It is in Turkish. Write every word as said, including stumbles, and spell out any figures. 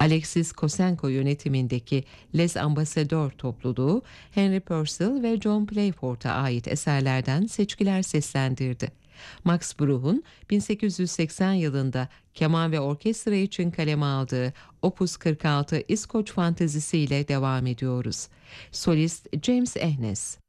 Alexis Kosenko yönetimindeki Les Ambassadeurs topluluğu, Henry Purcell ve John Playford'a ait eserlerden seçkiler seslendirdi. Max Bruch'un bin sekiz yüz seksen yılında keman ve orkestra için kaleme aldığı Opus kırk altı İskoç Fantezisi ile devam ediyoruz. Solist James Ehnes.